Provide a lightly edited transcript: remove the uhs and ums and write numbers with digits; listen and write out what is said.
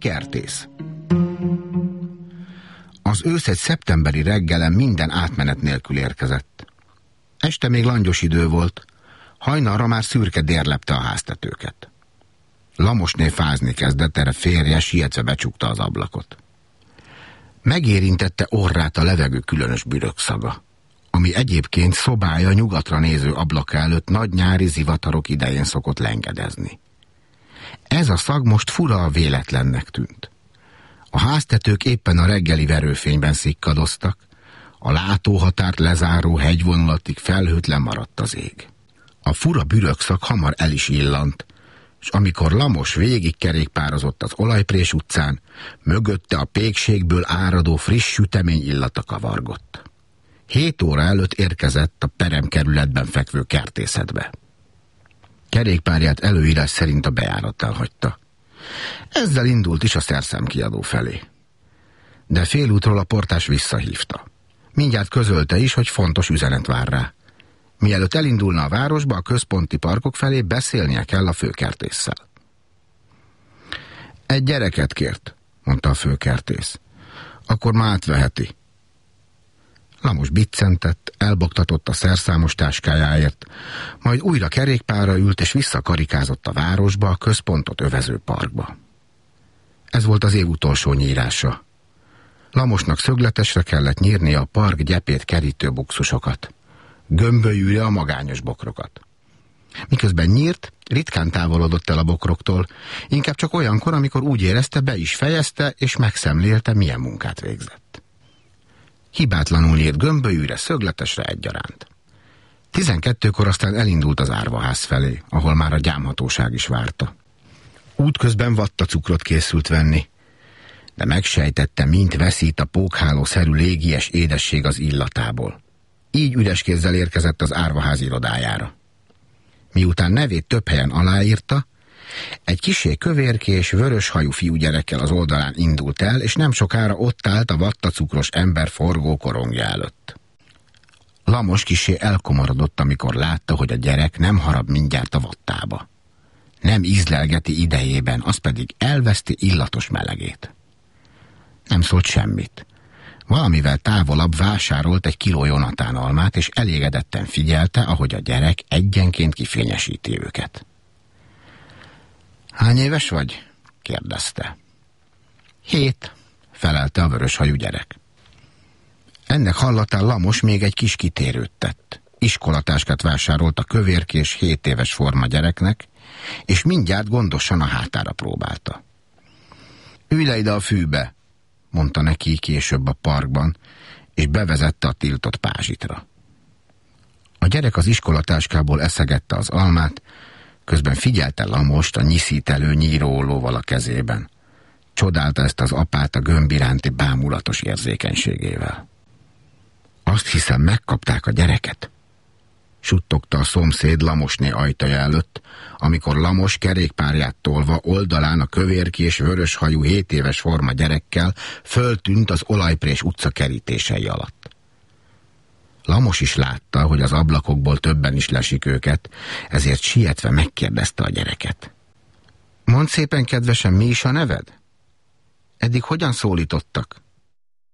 kertész. Az ősz egy szeptemberi reggelen minden átmenet nélkül érkezett. Este még langyos idő volt, hajnalra már szürke dér lepte a háztetőket. Lamosné fázni kezdett, erre férje sietve becsukta az ablakot. Megérintette orrát a levegő különös bürökszaga, ami egyébként szobája nyugatra néző ablaka előtt nagy nyári zivatarok idején szokott lengedezni. Ez a szag most fura véletlennek tűnt. A háztetők éppen a reggeli verőfényben szikkadoztak, a látóhatárt lezáró hegyvonulatig felhőtlen maradt az ég. A fura bürökszag hamar el is illant, és amikor Lamos végig kerékpározott az Olajprés utcán, mögötte a pékségből áradó friss sütemény illata kavargott. 7 óra előtt érkezett a peremkerületben fekvő kertészetbe. Kerékpárját előírás szerint a bejáratnál hagyta. Ezzel indult is a szerszámkiadó felé. De félútról a portás visszahívta. Mindjárt közölte is, hogy fontos üzenet vár rá. Mielőtt elindulna a városba, a központi parkok felé beszélnie kell a főkertésszel. Egy gyereket kért, mondta a főkertész. Akkor már átveheti. Lamos biccentett, elbogtatott a szerszámos táskájáért, majd újra kerékpárra ült és visszakarikázott a városba, a központot övező parkba. Ez volt az év utolsó nyírása. Lamosnak szögletesre kellett nyírnia a park gyepét kerítő buxusokat, gömbölyűre a magányos bokrokat. Miközben nyírt, ritkán távolodott el a bokroktól, inkább csak olyankor, amikor úgy érezte, be is fejezte és megszemlélte, milyen munkát végzett. Hibátlanul nyírt gömbölyűre, szögletesre egyaránt. 12-kor aztán elindult az árvaház felé, ahol már a gyámhatóság is várta. Útközben vattacukrot készült venni, de megsejtette, mint veszít a pókhálószerű légies édesség az illatából. Így üres kézzel érkezett az árvaház irodájára. Miután nevét több helyen aláírta, egy kissé kövérkés, vöröshajú fiúgyerekkel az oldalán indult el, és nem sokára ott állt a vattacukros ember forgó korongja előtt. Lamos kissé elkomorodott, amikor látta, hogy a gyerek nem harap mindjárt a vattába. Nem ízlelgeti idejében, az pedig elveszti illatos melegét. Nem szólt semmit. Valamivel távolabb vásárolt egy kiló Jonatán almát, és elégedetten figyelte, ahogy a gyerek egyenként kifényesíti őket. Hány éves vagy? kérdezte. 7, felelte a vöröshajú gyerek. Ennek hallatán Lamos még egy kis kitérőt tett. Iskolatáskát vásárolt a kövérkés 7 éves forma gyereknek, és mindjárt gondosan a hátára próbálta. Ülj le ide a fűbe, mondta neki később a parkban, és bevezette a tiltott pázsitra. A gyerek az iskolatáskából eszegette az almát, közben figyelte Lamost a nyiszítelő nyíróollóval a kezében. Csodálta ezt az apát a gömb iránti bámulatos érzékenységével. Azt hiszem, megkapták a gyereket, suttogta a szomszéd Lamosné ajtaja előtt, amikor Lamos kerékpárját tolva oldalán a kövérkés, vöröshajú 7 éves forma gyerekkel föltűnt az Olajprés utca kerítései alatt. Lamos is látta, hogy az ablakokból többen is lesik őket, ezért sietve megkérdezte a gyereket. Mondd szépen kedvesen, mi is a neved? Eddig hogyan szólítottak?